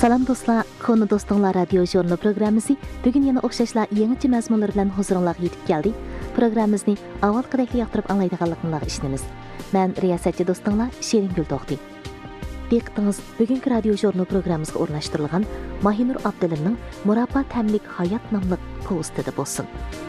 Salam dostlar, konu dostlar radyo jurnal programımızı bugün yana o'xshashlar yangicha mazmunlar bilan huzuringizga yetib keldi. Programmamizni avvalgidek yoqtirib anglaydiganligingizga ishonamiz. Men riyosatchi do'stinglar Sheringul To'xti. Diqqatingiz bugungi radio jurnal programmamizga o'rnashtirilgan Mahinur Abdullimning Murabba tamlik hayot nomli postida bo'lsin.